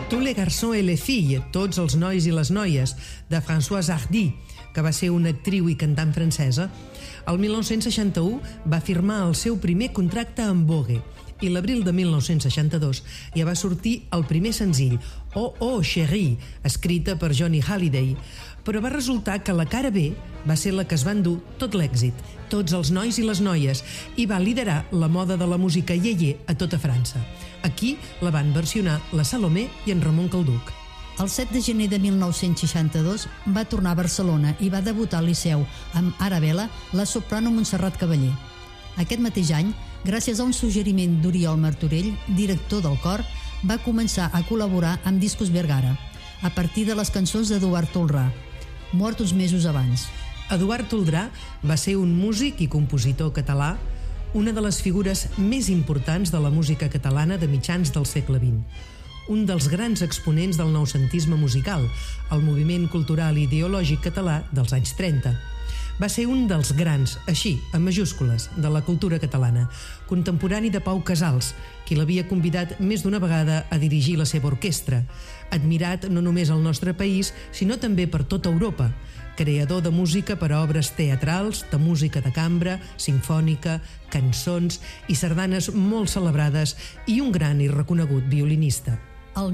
Tous les garçons et les filles, tots els nois i les noies, de Françoise Hardy, que va ser una actriu i cantant francesa, el 1961 va firmar el seu primer contracte amb Vogue i l'abril de 1962 ja va sortir el primer senzill, Oh Oh Chérie, escrita per Johnny Hallyday, però va resultar que la cara B va ser la que es va endur tot l'èxit, tots els nois i les noies, i va liderar la moda de la música iaié a tota França. Aquí la van versionar la Salomé i en Ramon Calduc. El 7 de gener de 1962 va tornar a Barcelona i va debutar al Liceu amb Arabella, la soprano Montserrat Cavaller. Aquest mateix any, gràcies a un suggeriment d'Oriol Martorell, director del cor, va començar a col·laborar amb Discos Vergara, a partir de les cançons d'Eduard Toldrà, mort uns mesos abans. Eduard Toldrà va ser un músic i compositor català, una de les figures més importants de la música catalana de mitjans del segle XX. Un dels grans exponents del noucentisme musical, el moviment cultural i ideològic català dels anys 30. Va ser un dels grans, així, amb majúscules, de la cultura catalana, contemporani de Pau Casals, qui l'havia convidat més d'una vegada a dirigir la seva orquestra, admirat no només al nostre país, sinó també per tota Europa, creador de música per a obres teatrals, de música de cambra, simfònica, cançons i sardanes molt celebrades i un gran i reconegut violinista. El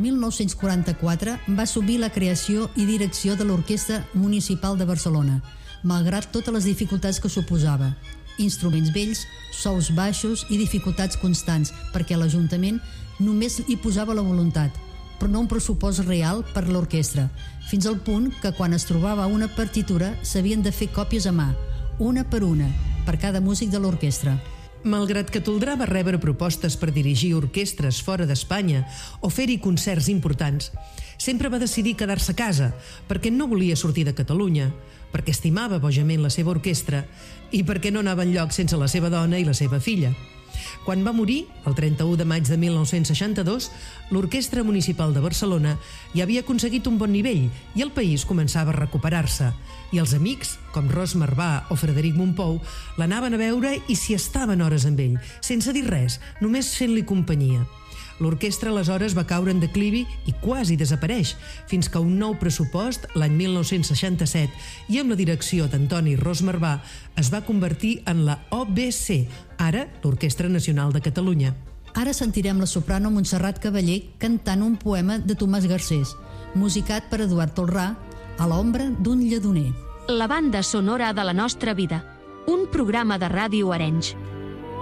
1944 va assumir la creació i direcció de l'Orquestra Municipal de Barcelona, malgrat totes les dificultats que suposava. Instruments vells, sous baixos i dificultats constants, perquè l'Ajuntament només hi posava la voluntat, però no un pressupost real per l'orquestra, fins al punt que quan es trobava una partitura s'havien de fer còpies a mà, una, per cada músic de l'orquestra. Malgrat que Toldrà va rebre propostes per dirigir orquestres fora d'Espanya o fer-hi concerts importants, sempre va decidir quedar-se a casa perquè no volia sortir de Catalunya, perquè estimava bojament la seva orquestra i perquè no anava enlloc sense la seva dona i la seva filla. Quan va morir, el 31 de maig de 1962, l'Orquestra Municipal de Barcelona ja havia aconseguit un bon nivell i el país començava a recuperar-se. I els amics, com Ros Marbà o Frederic Mompou, l'anaven a veure i s'hi estaven hores amb ell, sense dir res, només fent-li companyia. L'orquestra aleshores va caure en declivi i quasi desapareix, fins que un nou pressupost, l'any 1967, i amb la direcció d'Antoni Ros Marbà, es va convertir en la OBC, ara l'Orquestra Nacional de Catalunya. Ara sentirem la soprano Montserrat Cavaller cantant un poema de Tomàs Garcés, musicat per Eduard Toldrà, A l'ombra d'un lledoner. La banda sonora de la nostra vida. Un programa de Ràdio Arenys.